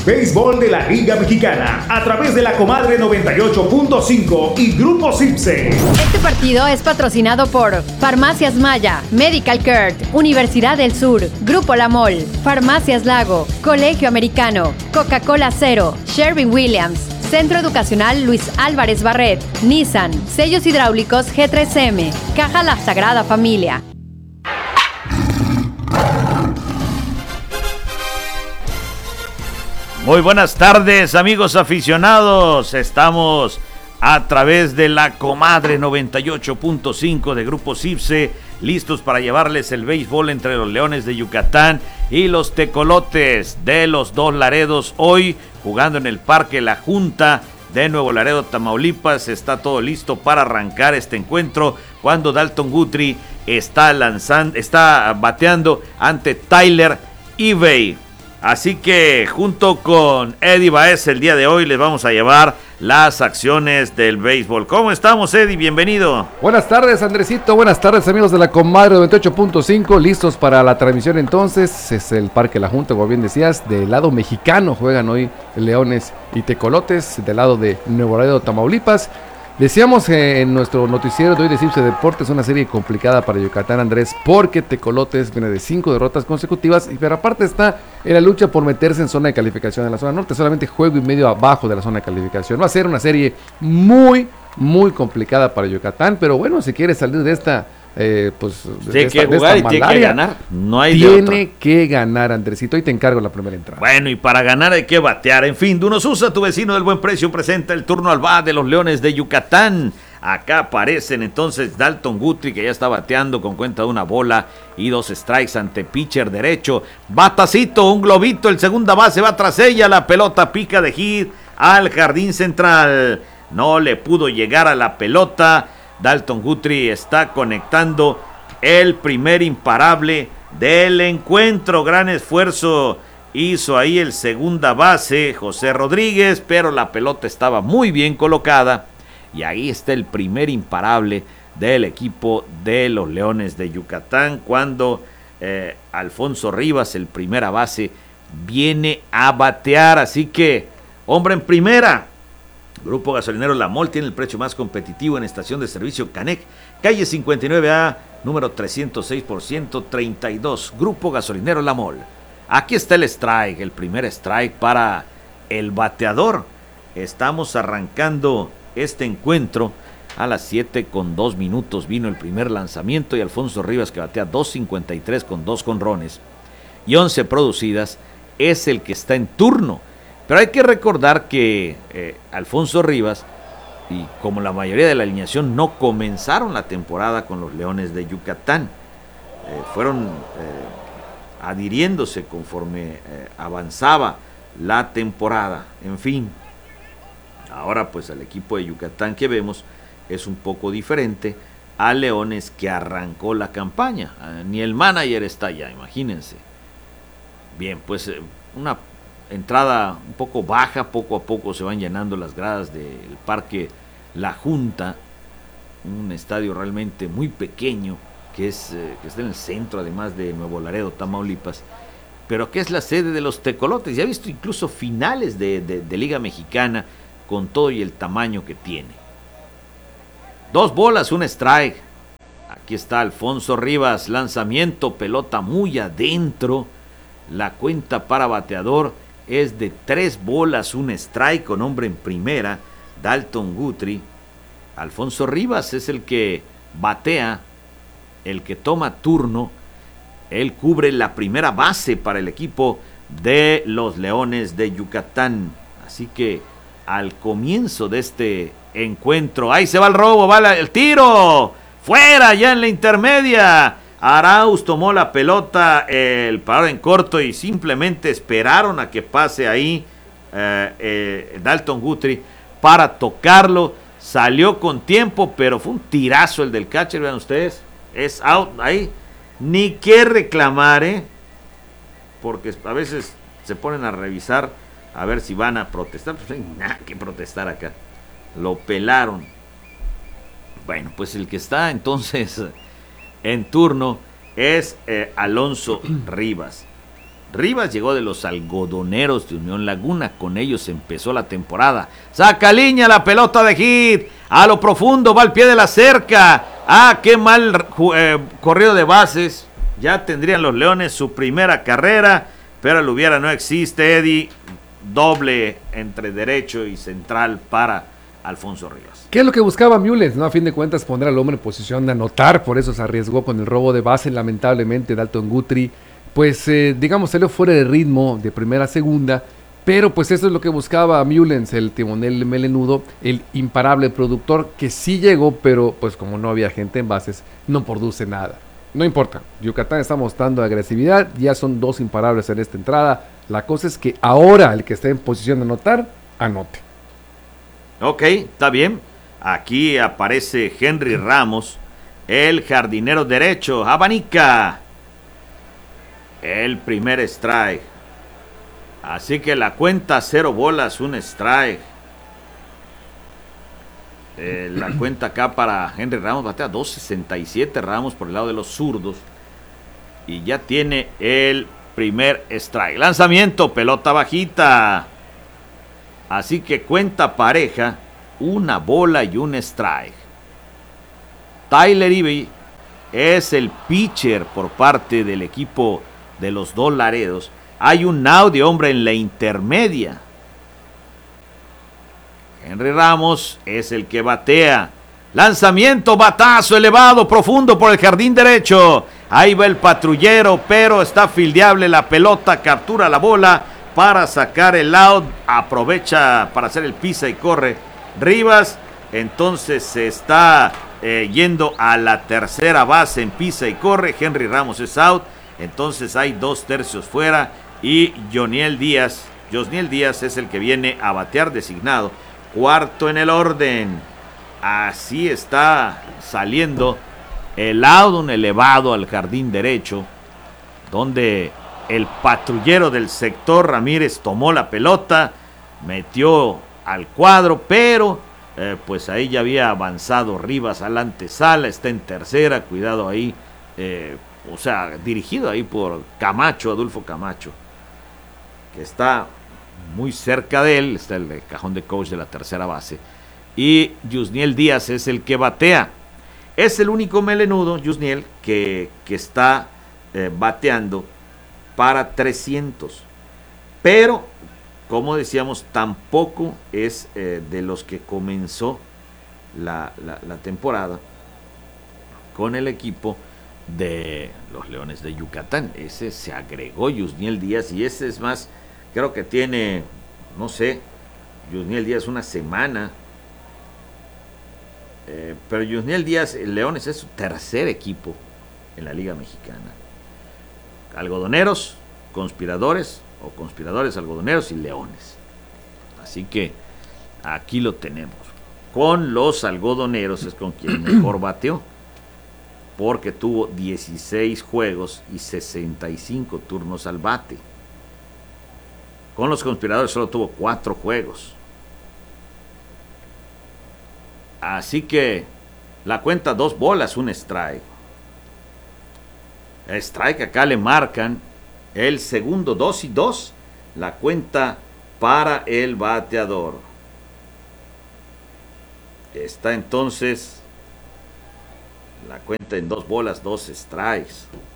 Béisbol de la Liga Mexicana a través de la Comadre 98.5 y Grupo Cipse. Este partido es patrocinado por Farmacias Maya, Medical Care, Universidad del Sur, Grupo La Mol, Farmacias Lago, Colegio Americano, Coca-Cola Cero, Sherwin-Williams, Centro Educacional Luis Álvarez Barret, Nissan, Sellos Hidráulicos G3M, Caja La Sagrada Familia. Muy buenas tardes, amigos aficionados. Estamos a través de la Comadre 98.5 de Grupo Cipse, listos para llevarles el béisbol entre los Leones de Yucatán y los Tecolotes de los Dos Laredos. Hoy jugando en el Parque La Junta de Nuevo Laredo, Tamaulipas. Está todo listo para arrancar este encuentro cuando Dalton Guthrie está bateando ante Tyler Ivey. Así que junto con Eddie Baez el día de hoy les vamos a llevar las acciones del béisbol. ¿Cómo estamos, Eddie? Bienvenido. Buenas tardes, Andresito. Buenas tardes, amigos de la Comadre 98.5. Listos para la transmisión entonces. Es el Parque La Junta, como bien decías. Del lado mexicano juegan hoy Leones y Tecolotes. Del lado de Nuevo Laredo, Tamaulipas. Decíamos en nuestro noticiero de hoy de Cipse Deportes, una serie complicada para Yucatán, Andrés, porque Tecolotes viene de 5 derrotas consecutivas, pero aparte está en la lucha por meterse en zona de calificación en la zona norte, solamente juego y medio abajo de la zona de calificación. Va a ser una serie muy complicada para Yucatán, pero bueno, si quiere salir de esta tiene que jugar y tiene que ganar. No hay Tiene que ganar, Andresito. Hoy te encargo la primera entrada. Bueno, y para ganar hay que batear. En fin, Dunos Usa, tu vecino del buen precio, presenta el turno al bat de los Leones de Yucatán. Acá aparecen entonces Dalton Guthrie, que ya está bateando con cuenta de 1 bola y 2 strikes ante pitcher derecho. Batacito, un globito, el segunda base va tras ella. La pelota pica de hit al jardín central. No le pudo llegar a la pelota. Dalton Guthrie está conectando el primer imparable del encuentro. Gran esfuerzo hizo ahí el segunda base, José Rodríguez, pero la pelota estaba muy bien colocada. Y ahí está el primer imparable del equipo de los Leones de Yucatán, cuando Alfonso Rivas, el primera base, viene a batear. Así que, hombre en primera. Grupo Gasolinero La Mol tiene el precio más competitivo en estación de servicio Canec, calle 59A, número 306 por 132. Grupo Gasolinero La Mol. Aquí está el strike, el primer strike para el bateador. Estamos arrancando este encuentro a las 7:02 vino el primer lanzamiento y Alfonso Rivas, que batea 2.53 con 2 jonrones y 11 producidas, es el que está en turno. Pero hay que recordar que Alfonso Rivas, y como la mayoría de la alineación, no comenzaron la temporada con los Leones de Yucatán. Fueron adhiriéndose conforme avanzaba la temporada. En fin, ahora pues el equipo de Yucatán que vemos es un poco diferente a Leones, que arrancó la campaña. Ni el manager está allá, imagínense. Bien, pues una entrada un poco baja, poco a poco se van llenando las gradas del Parque La Junta, un estadio realmente muy pequeño que está en el centro, además de Nuevo Laredo, Tamaulipas, pero que es la sede de los Tecolotes. Ya he visto incluso finales de Liga Mexicana con todo y el tamaño que tiene. 2 bolas, 1 strike. Aquí está Alfonso Rivas, lanzamiento, pelota muy adentro. La cuenta para bateador es de 3 bolas, 1 strike con hombre en primera, Dalton Guthrie. Alfonso Rivas es el que batea, el que toma turno. Él cubre la primera base para el equipo de los Leones de Yucatán. Así que al comienzo de este encuentro, ahí se va el robo, va el tiro, fuera ya en la intermedia. Arauz tomó la pelota, el parador en corto, y simplemente esperaron a que pase ahí Dalton Guthrie para tocarlo. Salió con tiempo, pero fue un tirazo el del catcher, vean ustedes. Es out ahí. Ni qué reclamar, porque a veces se ponen a revisar a ver si van a protestar. Pues no hay nada que protestar acá. Lo pelaron. Bueno, pues el que está entonces en turno es Alonso Rivas. Rivas llegó de los Algodoneros de Unión Laguna, con ellos empezó la temporada. Saca línea la pelota de Hit, a lo profundo, va al pie de la cerca. Qué mal corrido de bases. Ya tendrían los Leones su primera carrera, pero el hubiera no existe, Eddie. Doble entre derecho y central para Alfonso Rivas. ¿Qué es lo que buscaba Mullens? ¿No? A fin de cuentas, poner al hombre en posición de anotar, por eso se arriesgó con el robo de base, lamentablemente, Dalton Guthrie. Pues, digamos, salió fuera de ritmo de primera a segunda, pero pues eso es lo que buscaba Mullens, el timonel melenudo, el imparable productor, que sí llegó, pero pues como no había gente en bases, no produce nada. No importa, Yucatán está mostrando agresividad, ya son 2 imparables en esta entrada, la cosa es que ahora el que esté en posición de anotar, anote. Ok, está bien, aquí aparece Henry Ramos, el jardinero derecho, abanica el primer strike. Así que la cuenta 0 bolas, un strike. La cuenta acá para Henry Ramos, batea 2.67 Ramos por el lado de los zurdos. Y ya tiene el primer strike. Lanzamiento, pelota bajita. Así que cuenta pareja, 1 bola y un strike. Tyler Ivey es el pitcher por parte del equipo de los Dos Laredos. Hay un out de hombre en la intermedia. Henry Ramos es el que batea. Lanzamiento, batazo elevado, profundo por el jardín derecho. Ahí va el patrullero, pero está fildeable la pelota, captura la bola para sacar el out. Aprovecha para hacer el pisa y corre Rivas. Entonces se está yendo a la tercera base en pisa y corre. Henry Ramos es out. Entonces hay 2 tercios fuera y Josniel Díaz es el que viene a batear designado. Cuarto en el orden. Así está saliendo el out, un elevado al jardín derecho, donde el patrullero del sector Ramírez tomó la pelota, metió al cuadro, pero pues ahí ya había avanzado Rivas a la antesala, está en tercera, cuidado ahí. O sea, dirigido ahí por Camacho, Adolfo Camacho, que está muy cerca de él, está el cajón de coach de la tercera base, y Josniel Díaz es el que batea. Es el único melenudo, Josniel, que está bateando para 300, pero, como decíamos, tampoco es de los que comenzó la temporada con el equipo de los Leones de Yucatán. Ese se agregó Josniel Díaz, y ese es más, creo que tiene, no sé, Josniel Díaz una semana, pero Josniel Díaz, el Leones es su tercer equipo en la Liga Mexicana. Algodoneros, conspiradores, algodoneros y Leones. Así que aquí lo tenemos. Con los algodoneros es con quien mejor bateó, porque tuvo 16 juegos y 65 turnos al bate. Con los conspiradores solo tuvo 4 juegos. Así que la cuenta 2 bolas, un strike. El strike acá le marcan el segundo, 2-2. La cuenta para el bateador. Está entonces la cuenta en 2 bolas, 2 strikes.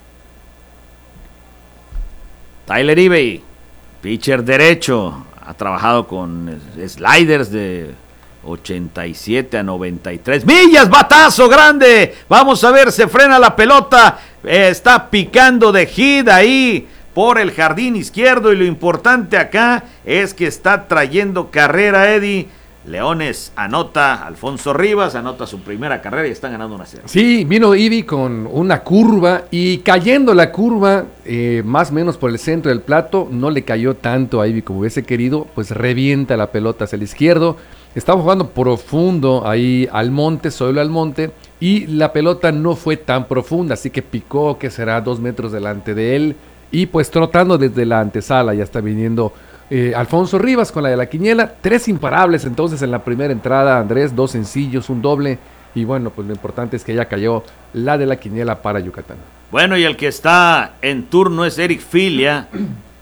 Tyler Ivey, pitcher derecho, ha trabajado con sliders de 87 a 93 millas, batazo grande. Vamos a ver, se frena la pelota, está picando de hit ahí por el jardín izquierdo, y lo importante acá es que está trayendo carrera, Eddie. Leones anota, Alfonso Rivas anota su primera carrera y están ganando 1-0. Sí, vino Ivy con una curva y cayendo la curva más o menos por el centro del plato, no le cayó tanto a Ivy como hubiese querido, pues revienta la pelota hacia el izquierdo. Estaba jugando profundo ahí al monte, solo al monte, y la pelota no fue tan profunda, así que picó, que será 2 metros delante de él, y pues trotando desde la antesala ya está viniendo Alfonso Rivas con la de la quiniela. 3 imparables entonces en la primera entrada, Andrés, 2 sencillos, un doble, y bueno, pues lo importante es que ya cayó la de la quiniela para Yucatán. Bueno, y el que está en turno es Eric Filia,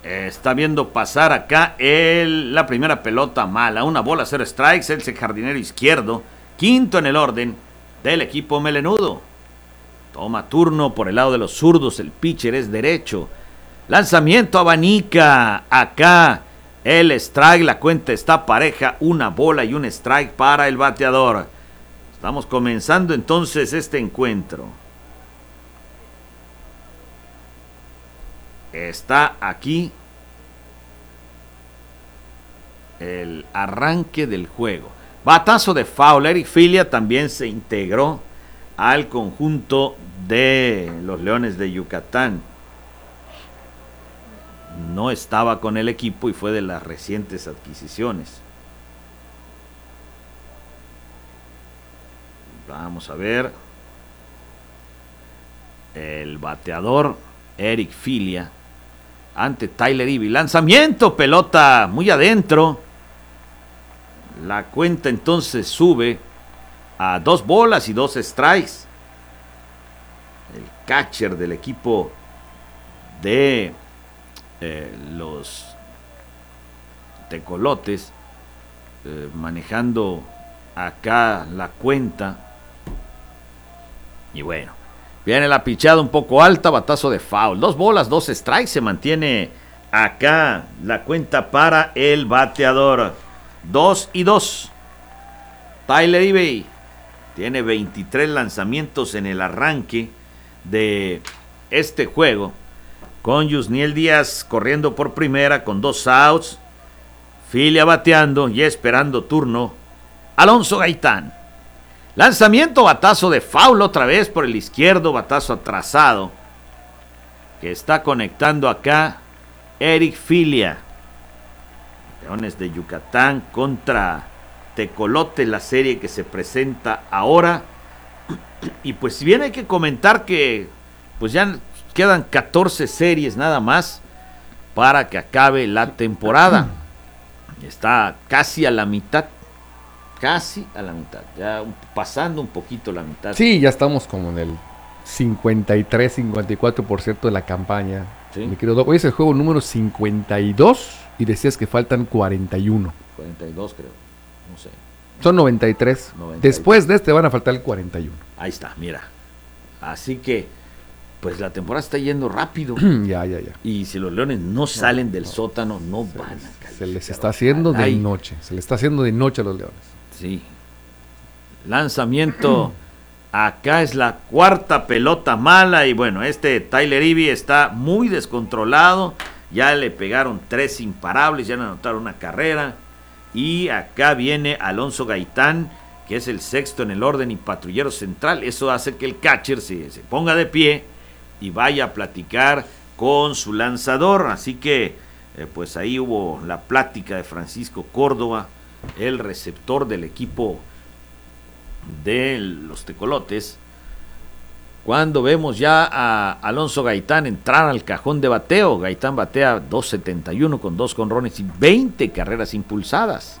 Está viendo pasar acá la primera pelota mala. 1-0 strikes, el jardinero izquierdo. Quinto en el orden del equipo melenudo. Toma turno por el lado de los zurdos. El pitcher es derecho. Lanzamiento abanica. Acá el strike. La cuenta está pareja. 1 bola y 1 strike para el bateador. Estamos comenzando entonces este encuentro. Está aquí el arranque del juego. Batazo de foul. Eric Filia también se integró al conjunto de los Leones de Yucatán. No estaba con el equipo y fue de las recientes adquisiciones. Vamos a ver. El bateador Eric Filia ante Tyler Ivey. Lanzamiento, pelota muy adentro. La cuenta entonces sube a 2 bolas y 2 strikes. El catcher del equipo de los Tecolotes manejando acá la cuenta. Y bueno, viene la pichada un poco alta, batazo de foul. 2 bolas, 2 strikes. Se mantiene acá la cuenta para el bateador. 2-2. Tyler Ivey tiene 23 lanzamientos en el arranque de este juego. Con Yusniel Díaz corriendo por primera con 2 outs. Filia bateando y esperando turno. Alonso Gaitán. Lanzamiento, batazo de foul otra vez por el izquierdo, batazo atrasado. Que está conectando acá Eric Filia. Leones de Yucatán contra Tecolote, la serie que se presenta ahora. Y pues si bien hay que comentar que pues ya quedan 14 series nada más para que acabe la temporada. Está casi a la mitad. Casi a la mitad, ya pasando un poquito la mitad. Sí, ya estamos como en el 53-54% de la campaña. ¿Sí? Mi querido Doc, hoy es el juego número 52 y decías que faltan 41. 42 creo, no sé. Son 93. Después de este van a faltar el 41. Ahí está, mira. Así que, pues la temporada está yendo rápido. Ya. Y si los Leones no salen del sótano, no van a calificar. Se les está haciendo de noche. Se les está haciendo de noche a los Leones. Sí. Lanzamiento. Acá es la 4ª pelota mala. Y bueno, Tyler Ivey está muy descontrolado. Ya le pegaron 3 imparables. Ya le anotaron una carrera. Y acá viene Alonso Gaitán, que es el 6º en el orden y patrullero central. Eso hace que el catcher se ponga de pie y vaya a platicar con su lanzador. Así que pues ahí hubo la plática de Francisco Córdoba, el receptor del equipo de los Tecolotes, cuando vemos ya a Alonso Gaitán entrar al cajón de bateo. Gaitán batea 2.71 con 2 jonrones y 20 carreras impulsadas.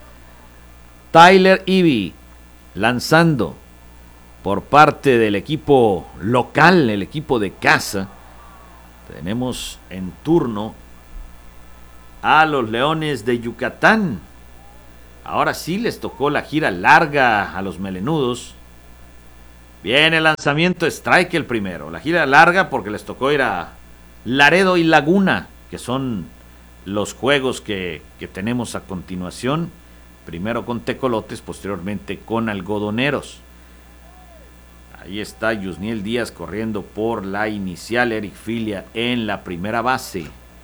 Tyler Ivey lanzando por parte del equipo local, el equipo de casa. Tenemos en turno a los Leones de Yucatán. Ahora sí les tocó la gira larga a los melenudos. Viene el lanzamiento, strike el primero. La gira larga porque les tocó ir a Laredo y Laguna, que son los juegos que tenemos a continuación. Primero con Tecolotes, posteriormente con Algodoneros. Ahí está Yusniel Díaz corriendo por la inicial. Eric Filia en la primera base.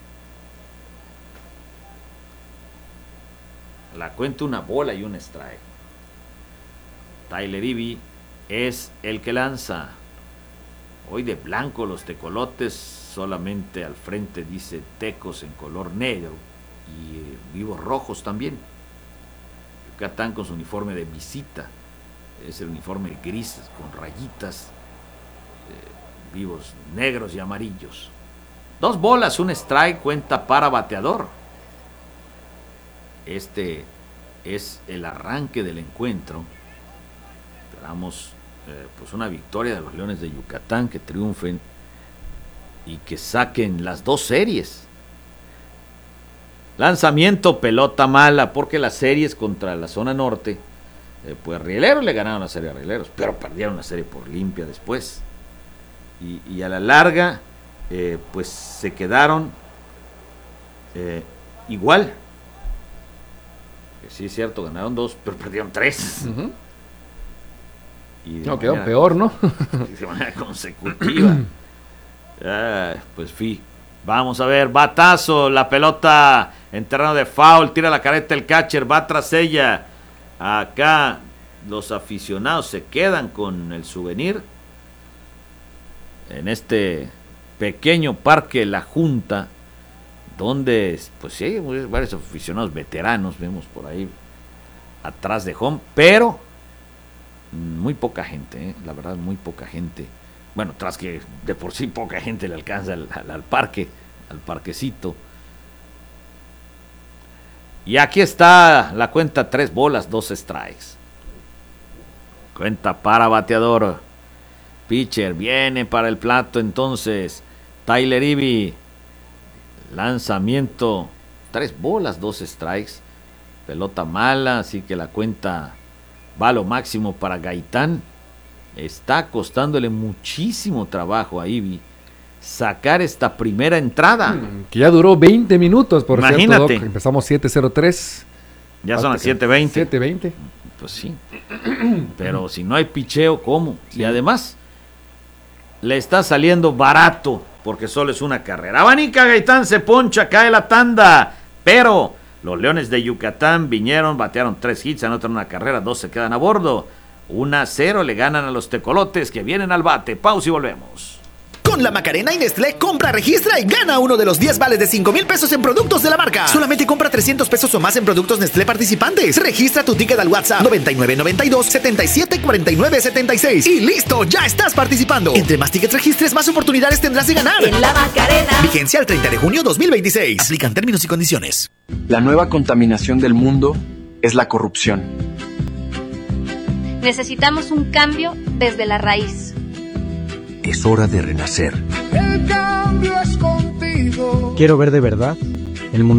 La cuenta 1 bola y 1 strike. Tyler Ivey es el que lanza. Hoy de blanco los Tecolotes, solamente al frente dice Tecos en color negro y vivos rojos también. Yucatán con su uniforme de visita, es el uniforme gris con rayitas, vivos negros y amarillos. 2 bolas, 1 strike, cuenta para bateador. Este es el arranque del encuentro. Esperamos pues una victoria de los Leones de Yucatán, que triunfen y que saquen las 2 series. Lanzamiento, pelota mala, porque las series contra la zona norte, pues Rieleros le ganaron la serie a Rieleros, pero perdieron la serie por limpia después. Y a la larga, pues se quedaron igual. Que sí es cierto, ganaron 2, pero perdieron 3. Uh-huh. Y no, quedó peor, ¿no? De manera consecutiva. Pues vamos a ver, batazo, la pelota en terreno de foul, tira la careta el catcher, va tras ella. Acá los aficionados se quedan con el souvenir en este pequeño parque La Junta, donde pues sí, hay varios aficionados veteranos, vemos por ahí atrás de home, pero muy poca gente, la verdad, muy poca gente. Bueno, tras que de por sí poca gente le alcanza al parque, al parquecito. Y aquí está la cuenta: 3 bolas, 2 strikes. Cuenta para bateador. Pitcher viene para el plato entonces. Tyler Ivey. Lanzamiento. 3 bolas, 2 strikes. Pelota mala, así que la cuenta va a lo máximo para Gaitán. Está costándole muchísimo trabajo a Ivey sacar esta primera entrada. Que ya duró 20 minutos, por Imagínate. cierto, Doc. Empezamos 7:03. Ya son las 7:20. 7:20. Pues sí. Pero si no hay picheo, ¿cómo? Sí. Y además, le está saliendo barato, porque solo es una carrera. Abanica Gaitán, se poncha, cae la tanda. Pero los Leones de Yucatán vinieron, batearon 3 hits, anotan una carrera, 2 se quedan a bordo. 1-0 le ganan a los tecolotes que vienen al bate. Pausa y volvemos. Con la Macarena y Nestlé, compra, registra y gana uno de los 10 vales de 5,000 pesos en productos de la marca. Solamente compra 300 pesos o más en productos Nestlé participantes. Registra tu ticket al WhatsApp 9992-774976 y listo, ya estás participando. Entre más tickets registres, más oportunidades tendrás de ganar. En la Macarena. Vigencia el 30 de junio 2026. Aplican términos y condiciones. La nueva contaminación del mundo es la corrupción. Necesitamos un cambio desde la raíz. Es hora de renacer. El cambio es contigo. Quiero ver de verdad el mundo